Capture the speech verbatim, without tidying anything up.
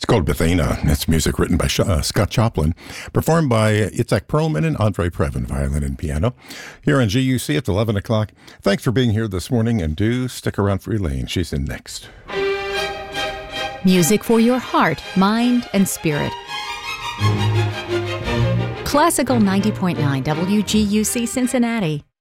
It's called Bethana. It's music written by Sh- uh, Scott Joplin, performed by Itzhak Perlman and Andre Previn, violin and piano, here on G U C at eleven o'clock. Thanks for being here this morning, and do stick around for Elaine. She's in next. Music for your heart, mind, and spirit. Classical ninety point nine W G U C Cincinnati.